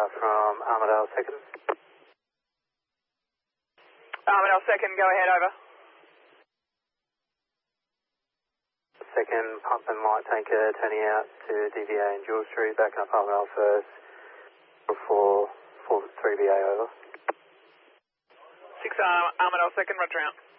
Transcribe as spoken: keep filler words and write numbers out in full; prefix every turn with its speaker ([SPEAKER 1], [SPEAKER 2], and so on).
[SPEAKER 1] from Armadale second.
[SPEAKER 2] Armadale second, go ahead, over.
[SPEAKER 1] Second, pump and light tanker turning out to D V A and Jewel Street, backing up Armadale first. four, four, three V A over.
[SPEAKER 2] six Armadale second, roger out.